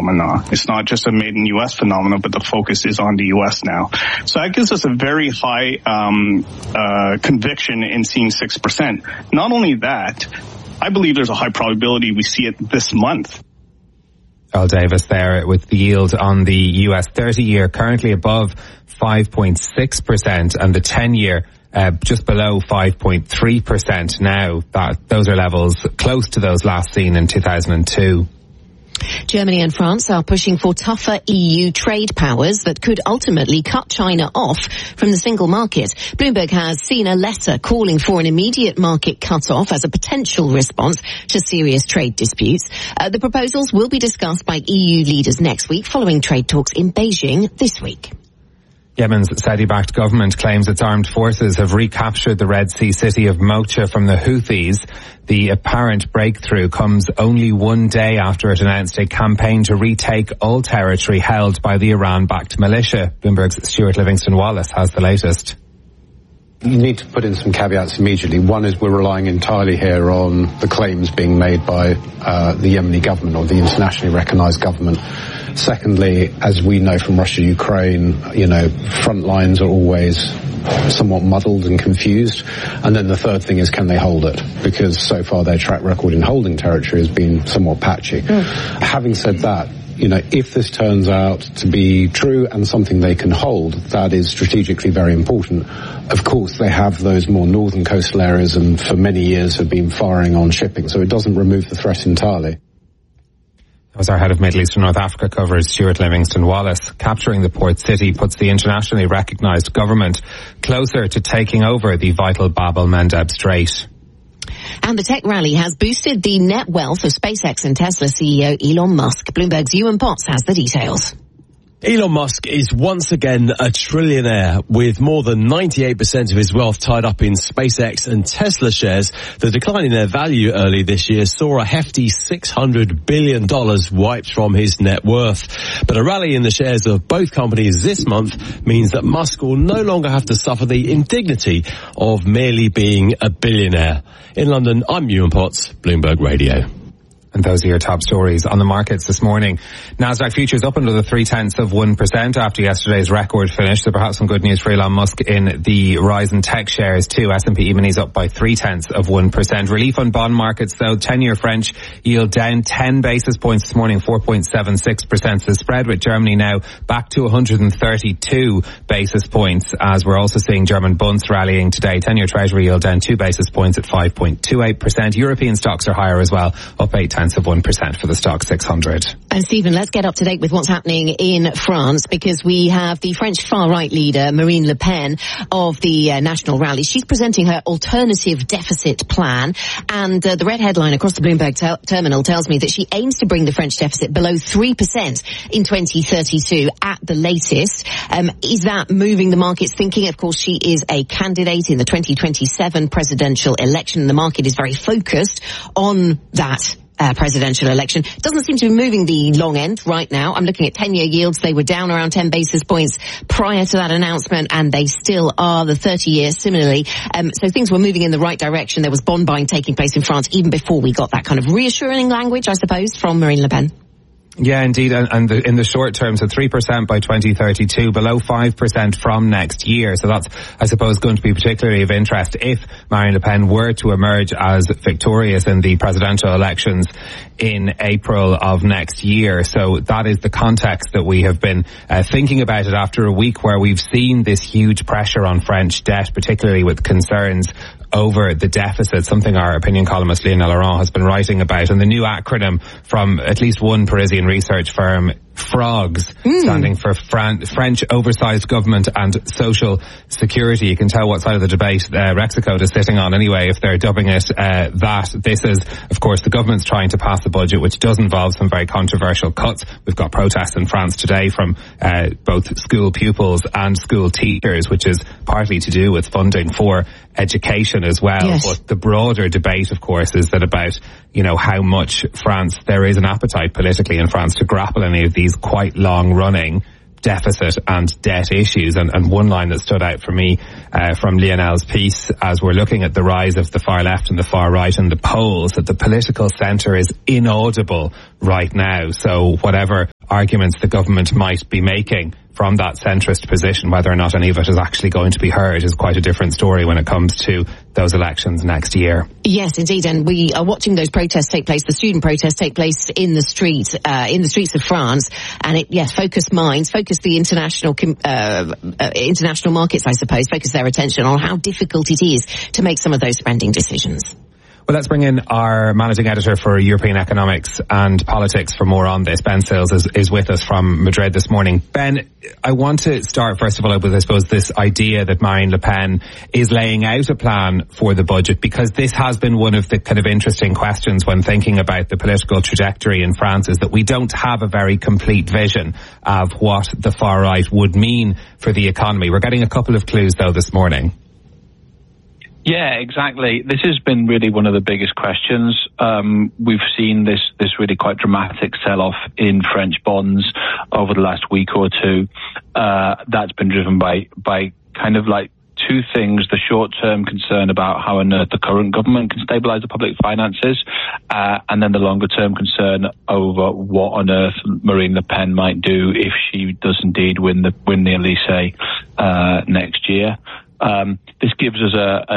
phenomenon. It's not just a made in U.S. phenomenon, but the focus is on the U.S. now. So that gives us a very high conviction in seeing 6%. Not only that, I believe there's a high probability we see it this month. Earl Davis there with the yield on the US 30-year currently above 5.6% and the 10-year just below 5.3% now. Those are levels close to those last seen in 2002. Germany and France are pushing for tougher EU trade powers that could ultimately cut China off from the single market. Bloomberg has seen a letter calling for an immediate market cut-off as a potential response to serious trade disputes. The proposals will be discussed by EU leaders next week following trade talks in Beijing this week. Yemen's Saudi-backed government claims its armed forces have recaptured the Red Sea city of Mocha from the Houthis. The apparent breakthrough comes only one day after it announced a campaign to retake all territory held by the Iran-backed militia. Bloomberg's Stuart Livingston-Wallace has the latest. You need to put in some caveats immediately. One is we're relying entirely here on the claims being made by the Yemeni government or the internationally recognised government. Secondly, as we know from Russia-Ukraine, front lines are always somewhat muddled and confused. And then the third thing is, can they hold it? Because so far their track record in holding territory has been somewhat patchy. Having said that, if this turns out to be true and something they can hold, that is strategically very important. Of course, they have those more northern coastal areas and for many years have been firing on shipping, so it doesn't remove the threat entirely. That was our head of Middle East and North Africa coverage, Stuart Livingston-Wallace. Capturing the port city puts the internationally recognised government closer to taking over the vital Bab el-Mandeb Strait. And the tech rally has boosted the net wealth of SpaceX and Tesla CEO Elon Musk. Bloomberg's Ewan Potts has the details. Elon Musk is once again a trillionaire with more than 98% of his wealth tied up in SpaceX and Tesla shares. The decline in their value early this year saw a hefty $600 billion wiped from his net worth. But a rally in the shares of both companies this month means that Musk will no longer have to suffer the indignity of merely being a billionaire. In London, I'm Ewan Potts, Bloomberg Radio. And those are your top stories on the markets this morning. Nasdaq futures up another 0.3% after yesterday's record finish. So perhaps some good news for Elon Musk in the rise in tech shares too. S&P E-minis up by 0.3%. Relief on bond markets though. 10-year French yield down 10 basis points this morning, 4.76%. The spread with Germany now back to 132 basis points as we're also seeing German bunds rallying today. 10-year Treasury yield down 2 basis points at 5.28%. European stocks are higher as well, up 0.8% for the stock 600. And Stephen, let's get up to date with what's happening in France because we have the French far-right leader, Marine Le Pen, of the National Rally. She's presenting her alternative deficit plan, and the red headline across the Bloomberg terminal tells me that she aims to bring the French deficit below 3% in 2032 at the latest. Is that moving the market's thinking? Of course, she is a candidate in the 2027 presidential election. The market is very focused on that presidential election. Doesn't seem to be moving the long end right now. I'm looking at 10-year yields. They were down around 10 basis points prior to that announcement, and they still are. The 30-year similarly. So things were moving in the right direction. There was bond buying taking place in France even before we got that kind of reassuring language, I suppose, from Marine Le Pen. Yeah, indeed. And in the short term, so 3% by 2032, below 5% from next year. So that's, I suppose, going to be particularly of interest if Marine Le Pen were to emerge as victorious in the presidential elections in April of next year. So that is the context that we have been thinking about it after a week where we've seen this huge pressure on French debt, particularly with concerns over the deficit, something our opinion columnist Lionel Laurent has been writing about. And the new acronym from at least one Parisian research firm, FROGS, standing for French Oversized Government and Social Security. You can tell what side of the debate Rexicode is sitting on anyway if they're dubbing it that. This is, of course, the government's trying to pass a budget which does involve some very controversial cuts. We've got protests in France today from both school pupils and school teachers, which is partly to do with funding for education as well. Yes. But the broader debate, of course, is that about, how much there is an appetite politically in France to grapple any of these quite long-running deficit and debt issues. And one line that stood out for me from Lionel's piece, as we're looking at the rise of the far left and the far right in the polls, that the political centre is inaudible right now. So whatever arguments the government might be making from that centrist position, whether or not any of it is actually going to be heard, is quite a different story when it comes to those elections next year. Yes, indeed, and we are watching those protests take place, the student protests take place in the streets of France, and it, focus minds, focus the international markets, I suppose, focus their attention on how difficult it is to make some of those spending decisions. Well, let's bring in our managing editor for European economics and politics for more on this. Ben Sills is with us from Madrid this morning. Ben, I want to start first of all with, I suppose, this idea that Marine Le Pen is laying out a plan for the budget, because this has been one of the kind of interesting questions when thinking about the political trajectory in France, is that we don't have a very complete vision of what the far right would mean for the economy. We're getting a couple of clues though this morning. Yeah, exactly. This has been really one of the biggest questions. We've seen this really quite dramatic sell-off in French bonds over the last week or two. That's been driven by kind of like two things: the short-term concern about how on earth the current government can stabilise the public finances, and then the longer-term concern over what on earth Marine Le Pen might do if she does indeed win the Elysée next year. This gives us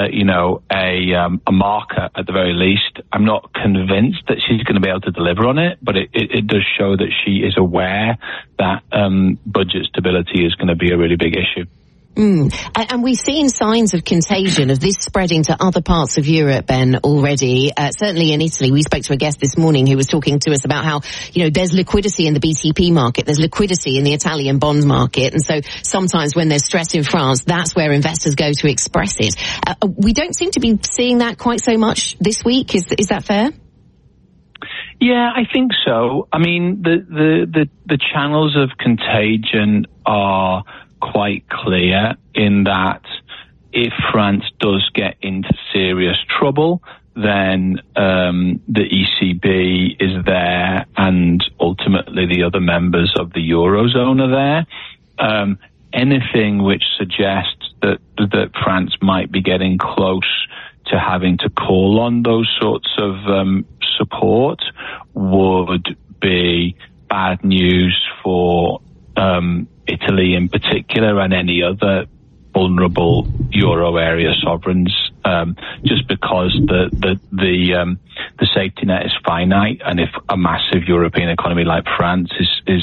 a marker at the very least. I'm not convinced that she's going to be able to deliver on it, but it does show that she is aware that budget stability is going to be a really big issue. And we've seen signs of contagion of this spreading to other parts of Europe, Ben, already. Certainly in Italy, we spoke to a guest this morning who was talking to us about how, there's liquidity in the BTP market, there's liquidity in the Italian bond market, and so sometimes when there's stress in France, that's where investors go to express it. We don't seem to be seeing that quite so much this week. Is that fair? Yeah, I think so. I mean, the channels of contagion are quite clear in that if France does get into serious trouble, then the ECB is there, and ultimately the other members of the Eurozone are there. Anything which suggests that France might be getting close to having to call on those sorts of support would be bad news for Italy in particular, and any other vulnerable euro area sovereigns, just because the safety net is finite, and if a massive European economy like France is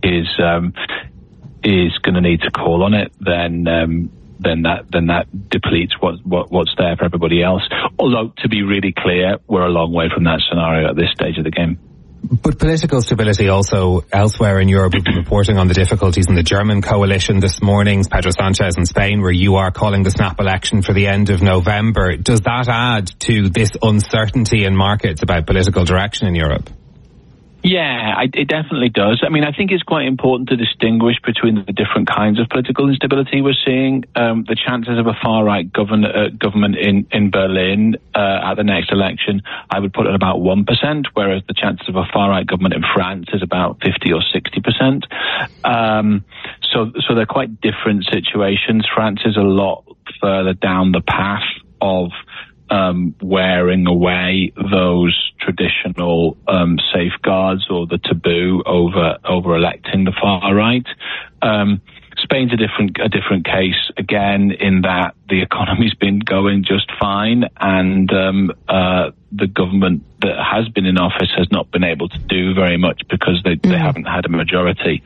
going to need to call on it, then that depletes what's there for everybody else. Although, to be really clear, we're a long way from that scenario at this stage of the game. But political stability also elsewhere in Europe. We've been reporting on the difficulties in the German coalition this morning, Pedro Sanchez in Spain, where you are calling the snap election for the end of November. Does that add to this uncertainty in markets about political direction in Europe? Yeah, it definitely does. I mean, I think it's quite important to distinguish between the different kinds of political instability we're seeing. The chances of a far-right government in Berlin at the next election, I would put at about 1%, whereas the chances of a far-right government in France is about 50 or 60%. So they're quite different situations. France is a lot further down the path of wearing away those traditional safeguards or the taboo over electing the far right. Spain's a different case again, in that the economy's been going just fine, and the government that has been in office has not been able to do very much because they haven't had a majority.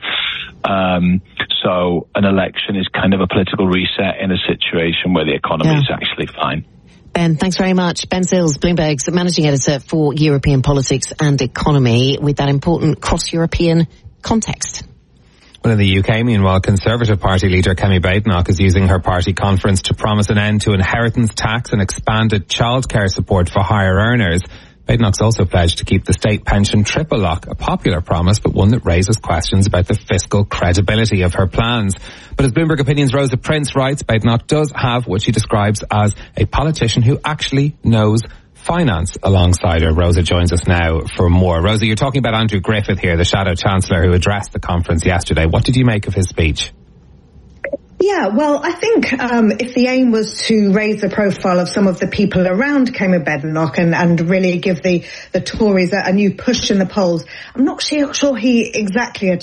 So an election is kind of a political reset in a situation where the economy is actually fine. Ben, thanks very much. Ben Sills, Bloomberg's managing editor for European politics and economy, with that important cross-European context. Well, in the UK, meanwhile, Conservative Party leader Kemi Badenoch is using her party conference to promise an end to inheritance tax and expanded childcare support for higher earners. Badenoch's also pledged to keep the state pension triple lock, a popular promise, but one that raises questions about the fiscal credibility of her plans. But as Bloomberg Opinion's Rosa Prince writes, Badenoch does have what she describes as a politician who actually knows finance alongside her. Rosa joins us now for more. Rosa, you're talking about Andrew Griffith here, the Shadow Chancellor who addressed the conference yesterday. What did you make of his speech? Yeah, well, I think if the aim was to raise the profile of some of the people around Kemah Badenoch and really give the Tories a new push in the polls, I'm not sure he exactly